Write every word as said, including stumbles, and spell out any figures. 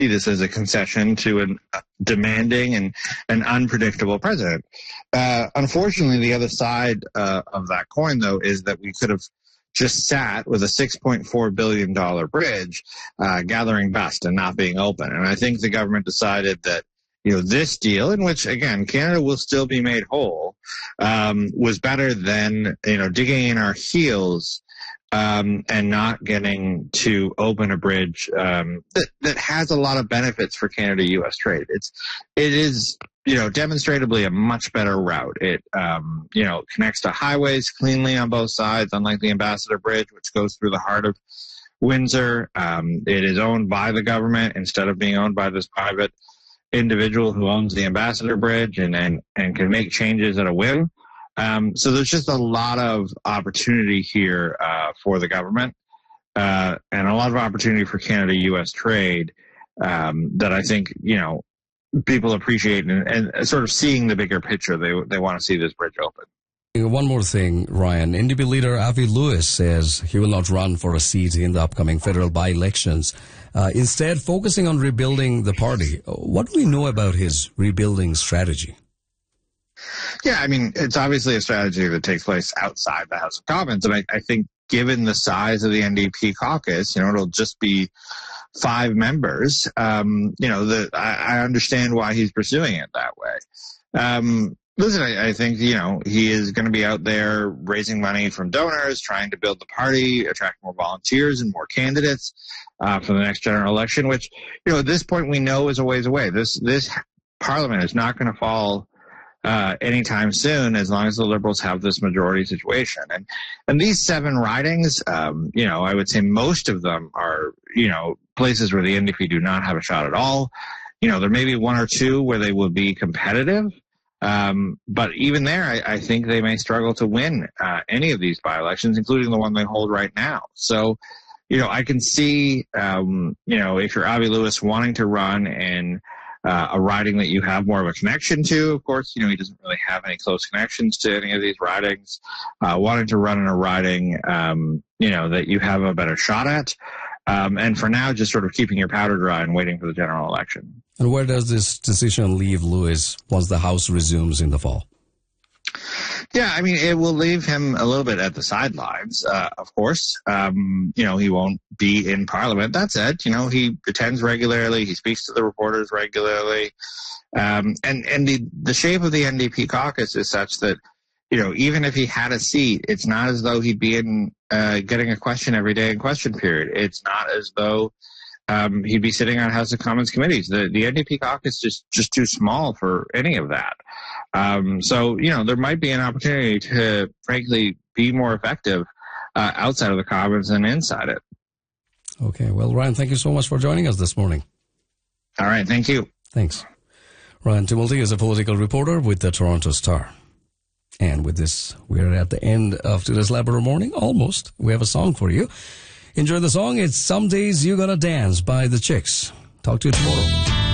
see this as a concession to a demanding and an unpredictable president. Uh, unfortunately, the other side uh, of that coin, though, is that we could have just sat with a six point four billion dollars bridge uh, gathering dust and not being open. And I think the government decided that, you know, this deal, in which, again, Canada will still be made whole, um, was better than, you know, digging in our heels um, and not getting to open a bridge um, that, that has a lot of benefits for Canada-U S trade. It's, it is, you know, demonstrably a much better route. It, um, you know, connects to highways cleanly on both sides, unlike the Ambassador Bridge, which goes through the heart of Windsor. Um, it is owned by the government instead of being owned by this private individual who owns the Ambassador Bridge and, and, and can make changes at a whim. Um, so there's just a lot of opportunity here uh, for the government uh, and a lot of opportunity for Canada-U S trade um, that I think, you know, people appreciate and, and sort of seeing the bigger picture. They they want to see this bridge open. One more thing, Ryan. N D P leader Avi Lewis says he will not run for a seat in the upcoming federal by-elections, uh, instead focusing on rebuilding the party. What do we know about his rebuilding strategy? Yeah, I mean, it's obviously a strategy that takes place outside the House of Commons. And I, I think given the size of the N D P caucus, you know, it'll just be five members. Um, you know, the, I, I understand why he's pursuing it that way. Um, listen, I, I think, you know, he is going to be out there raising money from donors, trying to build the party, attract more volunteers and more candidates uh, for the next general election, which, you know, at this point we know is a ways away. This, this parliament is not going to fall Uh, anytime soon, as long as the Liberals have this majority situation. And and these seven ridings, um, you know, I would say most of them are, you know, places where the N D P do not have a shot at all. You know, there may be one or two where they will be competitive. Um, but even there, I, I think they may struggle to win uh, any of these by-elections, including the one they hold right now. So, you know, I can see, um, you know, if you're Avi Lewis wanting to run in Uh, a riding that you have more of a connection to. Of course, you know, he doesn't really have any close connections to any of these ridings. Uh, wanting to run in a riding, um, you know, that you have a better shot at. Um, and for now, just sort of keeping your powder dry and waiting for the general election. And where does this decision leave Lewis once the House resumes in the fall? Yeah, I mean, it will leave him a little bit at the sidelines, uh, of course. Um, you know, he won't be in Parliament. That said, you know, he attends regularly. He speaks to the reporters regularly. Um, and and the, the shape of the N D P caucus is such that, you know, even if he had a seat, it's not as though he'd be in uh, getting a question every day in question period. It's not as though um, he'd be sitting on House of Commons committees. The, the N D P caucus is just, just too small for any of that. Um, so, you know, there might be an opportunity to, frankly, be more effective uh, outside of the Commons than inside it. Okay. Well, Ryan, thank you so much for joining us this morning. All right. Thank you. Thanks. Ryan Tumulty is a political reporter with the Toronto Star. And with this, we're at the end of today's Labrador Morning. Almost. We have a song for you. Enjoy the song. It's Some Days You Gotta Dance by The Chicks. Talk to you tomorrow.